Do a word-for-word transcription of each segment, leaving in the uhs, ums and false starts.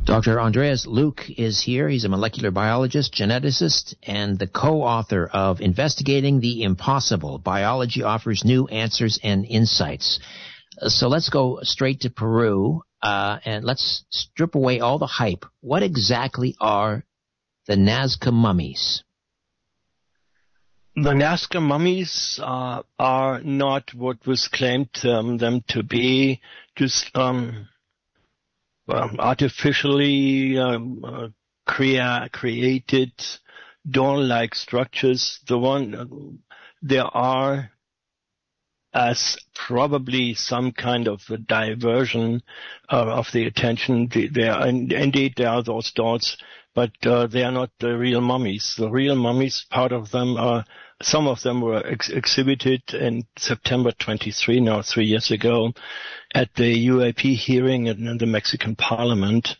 Doctor Andreas Luke is here. He's a molecular biologist, geneticist, and the co-author of Investigating the Impossible. Biology Offers New Answers and Insights. So let's go straight to Peru, uh, and let's strip away all the hype. What exactly are the Nazca mummies? The Nazca mummies uh, are not what was claimed um, them to be, just um, um, artificially um, uh, crea- created dawn-like structures. The one uh, there are as probably some kind of a diversion uh, of the attention. There, and indeed, there are those dots, but uh, they are not the real mummies. The real mummies, part of them are, some of them were ex- exhibited in September twenty-third, now three years ago, at the U A P hearing in, in the Mexican Parliament.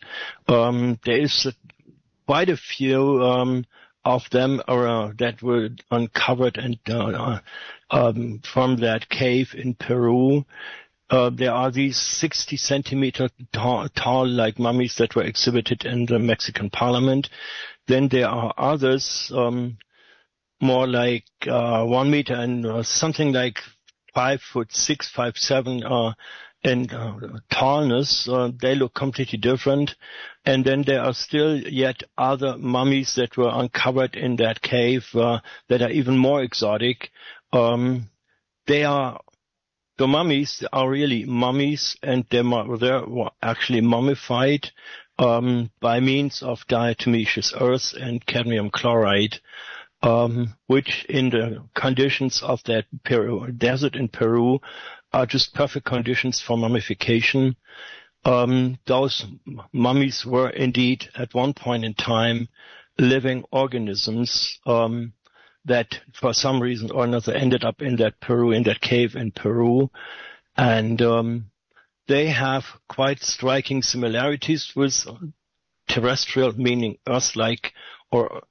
Um, there is a, quite a few um, of them are, uh, that were uncovered and uh, um, from that cave in Peru. Uh, there are these sixty centimeter tall, tall like mummies that were exhibited in the Mexican Parliament. Then there are others, um, more like uh, one meter and uh, something like five foot six, five seven uh, in uh, tallness. Uh, they look completely different. And then there are still yet other mummies that were uncovered in that cave uh, that are even more exotic. Um, they are The mummies are really mummies, and they're, they're actually mummified um, by means of diatomaceous earth and cadmium chloride, um, which in the conditions of that Peru, desert in Peru are just perfect conditions for mummification. Um, those mummies were indeed at one point in time living organisms um, that for some reason or another ended up in that Peru, in that cave in Peru. And um, they have quite striking similarities with terrestrial, meaning Earth-like or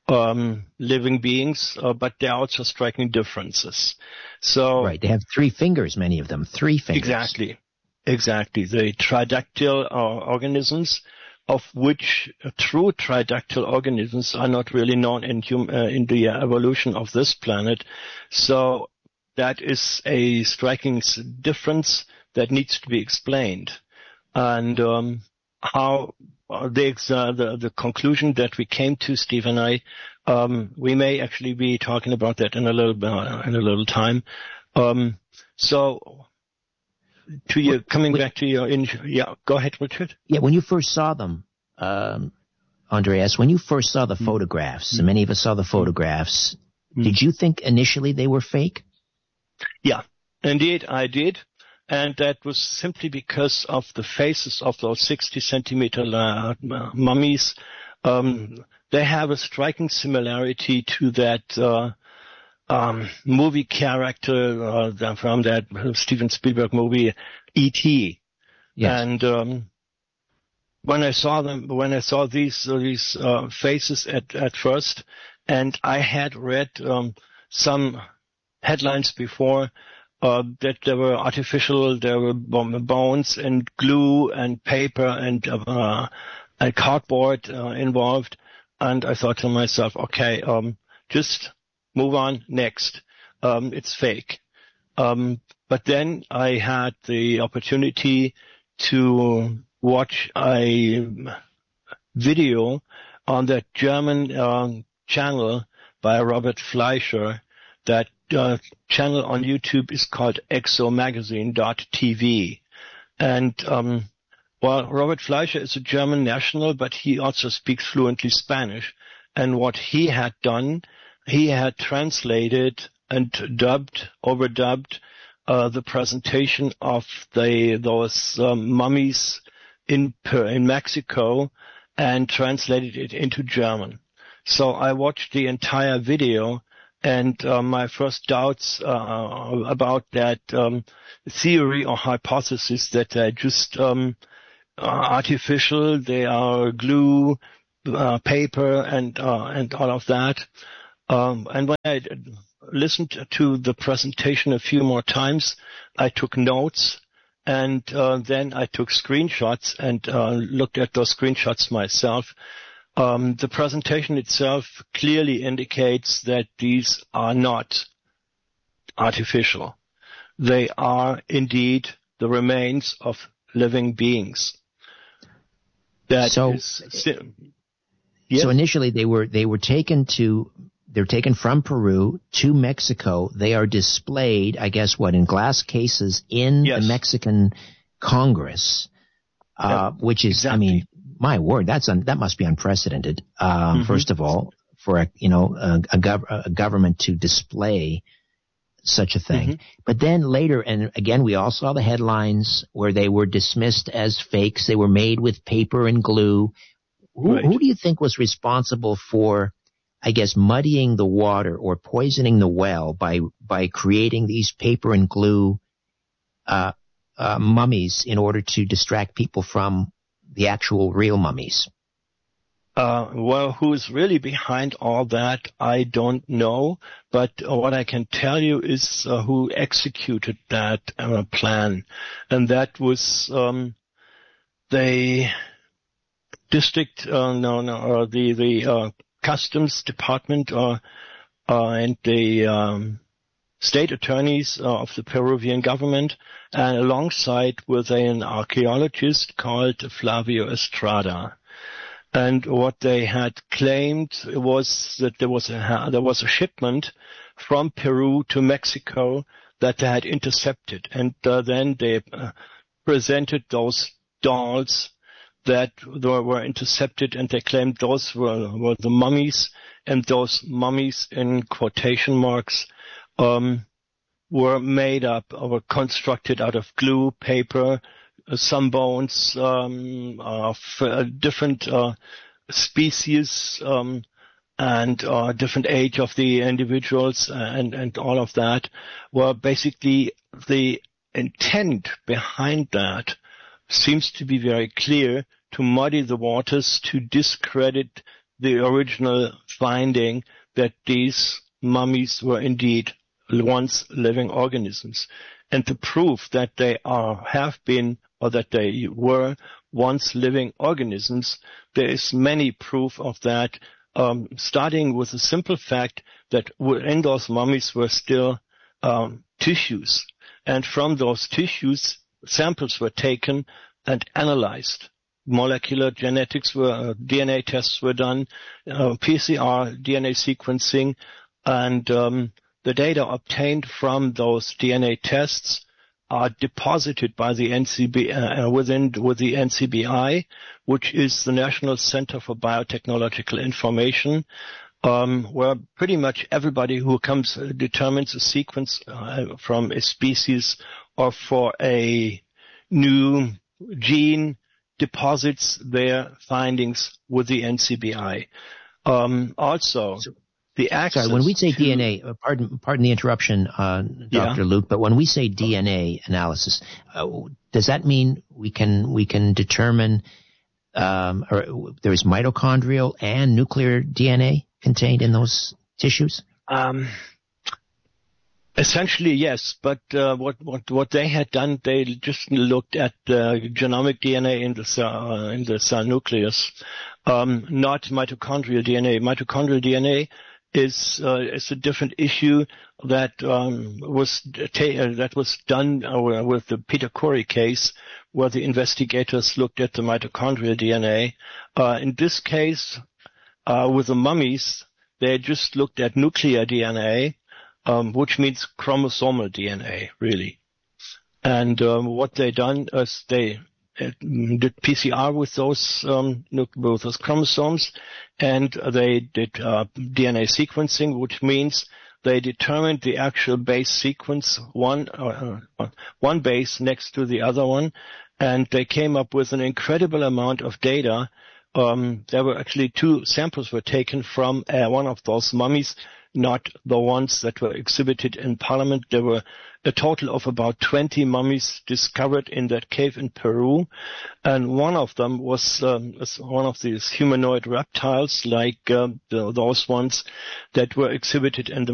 um, living beings, uh, but there are also striking differences. So right, they have three fingers, many of them, three fingers. Exactly, exactly. The tridactyl uh, organisms, of which uh, true tridactyl organisms are not really known in, hum- uh, in the evolution of this planet. So that is a striking difference that needs to be explained. And um, how uh, the, uh, the the conclusion that we came to, Steve and I, um, we may actually be talking about that in a little uh, in a little time. Um, so, to you, coming when, back to your, in, yeah, go ahead, Richard. Yeah, when you first saw them, um, Andreas, when you first saw the mm. photographs, mm. and many of us saw the photographs, mm. did you think initially they were fake? Yeah, indeed, I did. And that was simply because of the faces of those sixty centimeter uh, mummies. Um, they have a striking similarity to that uh, um, movie character uh, from that Steven Spielberg movie, E T Yes. And um, when I saw them, when I saw these uh, these uh, faces at at first, and I had read um, some headlines before. Uh, that there were artificial, there were bones and glue and paper and, uh, and cardboard uh, involved. And I thought to myself, okay, um, just move on next. Um, it's fake. Um, but then I had the opportunity to watch a video on that German uh, channel by Robert Fleischer. That uh, channel on YouTube is called exomagazine dot t v. And, um, well, Robert Fleischer is a German national, but he also speaks fluently Spanish. And what he had done, he had translated and dubbed, overdubbed, uh, the presentation of the, those um, mummies in, in Mexico and translated it into German. So I watched the entire video. And uh, my first doubts uh, about that um, theory or hypothesis that they're just um, artificial, they are glue, uh, paper, and uh, and all of that. Um, and when I listened to the presentation a few more times, I took notes, and uh, then I took screenshots and uh, looked at those screenshots myself. Um, the presentation itself clearly indicates that these are not artificial. They are indeed the remains of living beings. That so, is, yes? so initially they were they were taken to they're taken from Peru to Mexico. They are displayed, I guess, what in glass cases in yes. the Mexican Congress, uh, yeah, which is, exactly. I mean, my word, that's un, that must be unprecedented. Um, mm-hmm. First of all, for a you know a, a, gov- a government to display such a thing. Mm-hmm. But then later, and again, we all saw the headlines where they were dismissed as fakes. They were made with paper and glue. Who, right. who do you think was responsible for, I guess, muddying the water or poisoning the well by by creating these paper and glue uh, uh, mummies in order to distract people from the actual real mummies? Uh, well, who's really behind all that, I don't know. But uh, what I can tell you is uh, who executed that uh, plan. And that was um, the district, uh, no, no, or the, the uh, customs department uh, uh, and the um, state attorneys uh, of the Peruvian government, and alongside with an archaeologist called Flavio Estrada. And what they had claimed was that there was a there was a shipment from Peru to Mexico that they had intercepted, and uh, then they uh, presented those dolls that were intercepted, and they claimed those were, were the mummies, and those mummies, in quotation marks, um, were made up or constructed out of glue, paper, some bones um, of uh, different uh, species um, and uh, different age of the individuals and, and all of that were basically the intent behind that seems to be very clear, to muddy the waters, to discredit the original finding that these mummies were indeed once living organisms. And the proof that they are, have been, or that they were once living organisms, there is many proof of that, um, starting with the simple fact that in those mummies were still um, tissues. And from those tissues, samples were taken and analyzed. Molecular genetics were, uh, D N A tests were done, uh, P C R, D N A sequencing, and um, the data obtained from those D N A tests are deposited by the N C B uh, within with the N C B I, which is the National Center for Biotechnological Information, um, where pretty much everybody who comes uh, determines a sequence uh, from a species or for a new gene deposits their findings with the N C B I. Um, also. So- The access Sorry, when we say to, D N A, uh, pardon, pardon the interruption, uh, Doctor Yeah. Luke, but when we say D N A analysis, uh, does that mean we can we can determine um, or there is mitochondrial and nuclear D N A contained in those tissues? Um, essentially, yes. But uh, what what what they had done, they just looked at uh, genomic D N A in the cell, uh, in the cell nucleus, um, not mitochondrial D N A. Mitochondrial D N A is uh, is a different issue that um, was ta- uh, that was done uh, with the Peter Corey case, where the investigators looked at the mitochondrial D N A. Uh, in this case, uh, with the mummies, they just looked at nuclear D N A, um, which means chromosomal D N A, really. And um, what they done is they did P C R with those um, with those chromosomes, and they did uh, D N A sequencing, which means they determined the actual base sequence, one uh, one base next to the other one, and they came up with an incredible amount of data. Um, there were actually two samples were taken from uh, one of those mummies, not the ones that were exhibited in Parliament. There were a total of about twenty mummies discovered in that cave in Peru, and one of them was, um, was one of these humanoid reptiles, like uh, the, those ones that were exhibited in the